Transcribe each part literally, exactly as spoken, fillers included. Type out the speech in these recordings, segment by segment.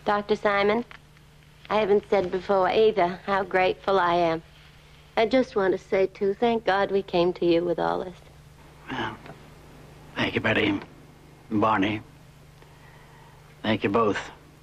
Doctor Simon, I haven't said before either how grateful I am. I just want to say, too, thank God we came to you with all this. Well, thank you, Betty. Barney. Thank you both.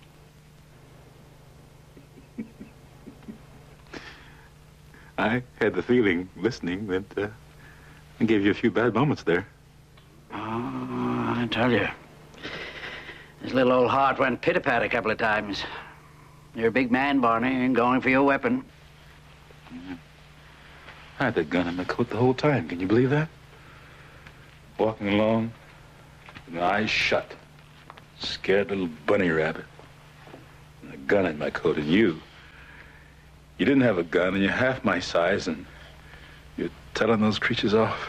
I had the feeling, listening, that uh, I gave you a few bad moments there. Oh, I tell you. His little old heart went pit-a-pat a couple of times. You're a big man, Barney, and going for your weapon. Yeah. I had that gun in my coat the whole time. Can you believe that? Walking along, with my eyes shut. Scared little bunny rabbit. And a gun in my coat. And you, you didn't have a gun, and you're half my size, and you're telling those creatures off.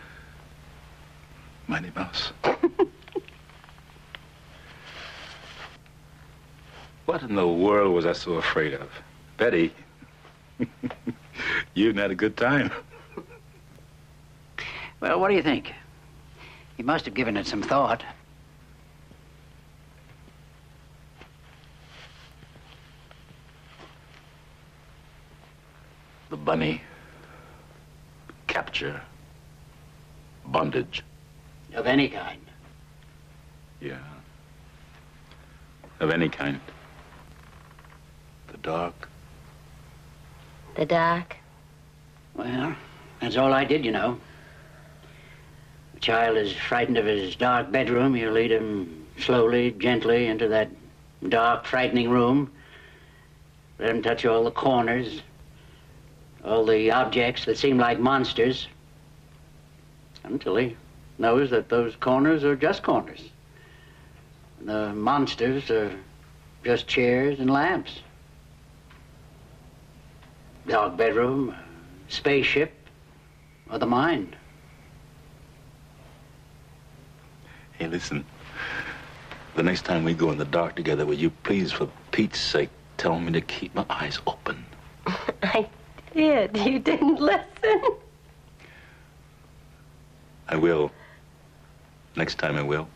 Mighty Mouse. What in the world was I so afraid of? Betty, you even had a good time. Well, what do you think? You must have given it some thought. The bunny. Capture. Bondage. Of any kind. Yeah. Of any kind. The dark. The dark? Well, that's all I did, you know. A child is frightened of his dark bedroom. You lead him slowly, gently into that dark, frightening room. Let him touch all the corners, all the objects that seem like monsters, until he knows that those corners are just corners. And the monsters are just chairs and lamps. Dark bedroom, spaceship, or the mind. Hey, listen. The next time we go in the dark together, will you please, for Pete's sake, tell me to keep my eyes open? I did. You didn't listen. I will. Next time I will.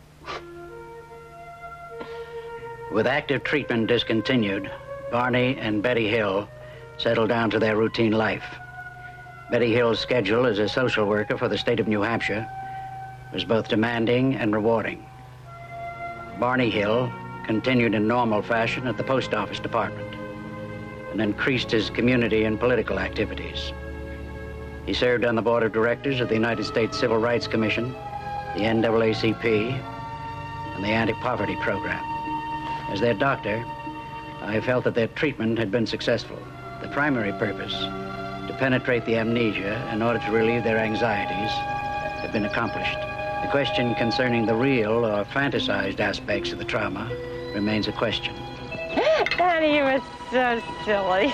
With active treatment discontinued, Barney and Betty Hill settled down to their routine life. Betty Hill's schedule as a social worker for the state of New Hampshire was both demanding and rewarding. Barney Hill continued in normal fashion at the post office department and increased his community and political activities. He served on the board of directors of the United States Civil Rights Commission, the N double A C P, and the Anti-Poverty Program. As their doctor, I felt that their treatment had been successful. The primary purpose, to penetrate the amnesia in order to relieve their anxieties, had been accomplished. The question concerning the real or fantasized aspects of the trauma remains a question. Daddy, you were so silly.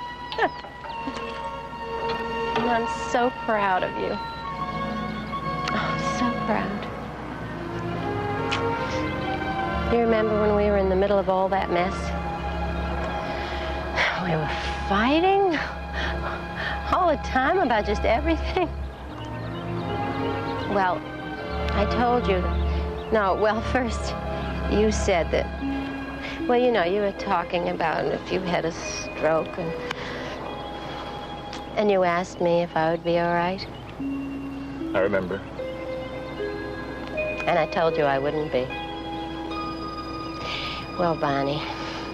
And I'm so proud of you. Oh, so proud. You remember when we were in the middle of all that mess? We were fighting all the time about just everything. Well, I told you. No, well, first, you said that, well, you know, you were talking about if you had a stroke, and, and you asked me if I would be all right. I remember. And I told you I wouldn't be. Well, Bonnie,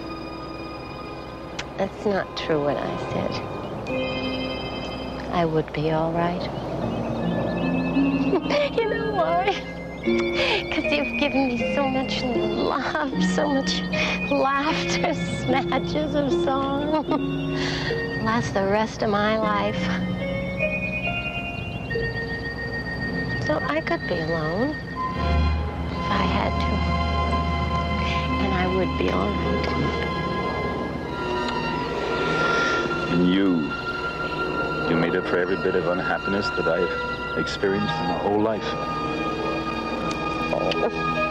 that's not true what I said. I would be all right. You know why? Because you've given me so much love, so much laughter, snatches of song. Last the rest of my life. So I could be alone if I had to. And I would be all right. And you, you made up for every bit of unhappiness that I've experienced in my whole life. Oh.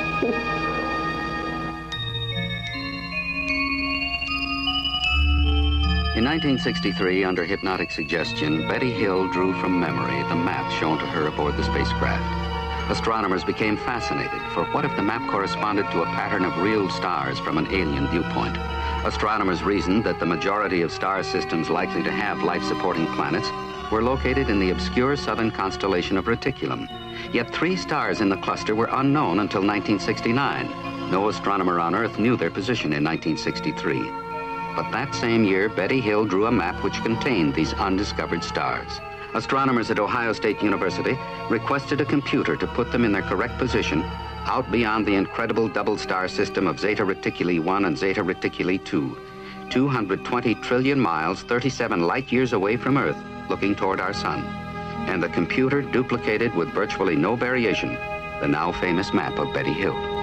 In nineteen sixty-three, under hypnotic suggestion, Betty Hill drew from memory the map shown to her aboard the spacecraft. Astronomers became fascinated, for what if the map corresponded to a pattern of real stars from an alien viewpoint? Astronomers reasoned that the majority of star systems likely to have life-supporting planets were located in the obscure southern constellation of Reticulum. Yet three stars in the cluster were unknown until nineteen sixty-nine. No astronomer on Earth knew their position in nineteen sixty-three. But that same year, Betty Hill drew a map which contained these undiscovered stars. Astronomers at Ohio State University requested a computer to put them in their correct position out beyond the incredible double star system of Zeta Reticuli one and Zeta Reticuli two, two hundred twenty trillion miles, thirty-seven light years away from Earth, looking toward our sun. And the computer duplicated with virtually no variation the now famous map of Betty Hill.